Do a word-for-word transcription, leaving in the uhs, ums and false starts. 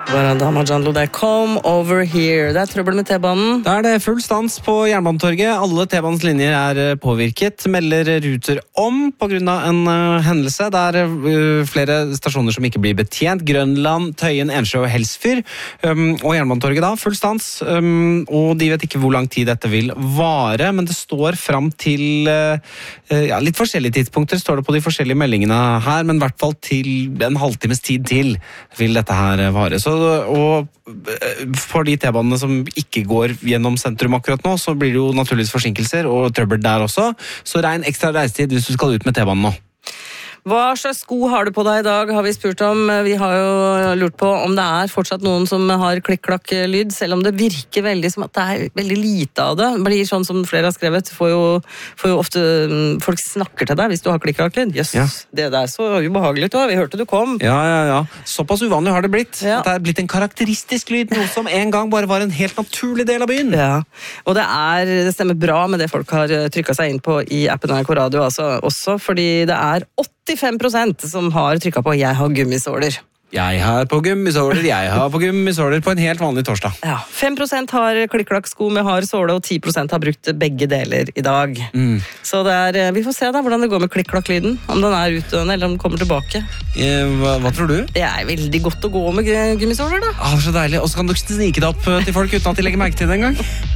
Majanlo, det er Come Over Here. Det er trøbbel med T-banen. Da er det full stans på Jernbanetorget. Alle T-banens linjer er påvirket. Melder Ruter om på grunn av en uh, hendelse. Det er uh, flere stasjoner som ikke blir betjent. Grønland, Tøyen, Ensjø og Helsfyr. Um, og Jernbanetorget da, full stans. Um, og de vet ikke hvor lang tid dette vil vare, men det står fram til uh, ja, litt forskjellige tidspunkter, står det på de forskjellige meldingene her, men i hvert fall til en halvtimes tid til vil dette her vare. Så og for de T-banene som ikke går gjennom sentrum akkurat nå, så blir det jo naturligvis forsinkelser og trøbbel der også. Så regn ekstra reisetid hvis du skal ut med T-banen nå. Hva slags sko har du på deg i dag, har vi spurt om. Vi har jo lurt på om det er fortsatt noen som har klikk-klakk-lyd, selv om det virker veldig som at det er veldig lite av det. Det blir sånn som flere har skrevet, får jo, får jo ofte folk snakker til deg hvis du har klikk-klakk-lyd. Jøss, yes, ja. Det der så ubehagelig ut, vi hørte du kom. Ja, ja, ja. Såpass uvanlig har det blitt. Ja. At det er blitt en karakteristisk lyd, noe som en gang bare var en helt naturlig del av byen. Ja, og det, er, det stemmer bra med det folk har trykket seg inn på i appen N R K Radio altså, også, fordi det er åttifem prosent som har trykket på «Jeg har gummisåler». Jeg har på gummisåler, jeg har på gummisåler på en helt vanlig torsdag. Ja, fem prosent har klikk-klakk-sko med hard såle, og ti prosent har brukt begge deler i dag. Mm. Så det er, vi får se da hvordan det går med klikk-klakk-lyden, om den er utdøende eller om den kommer tilbake. Eh, hva, hva tror du? Det er veldig godt å gå med gummisåler da. Ah, så deilig, og så kan du snike det opp til folk uten at de legger merke til det en gang.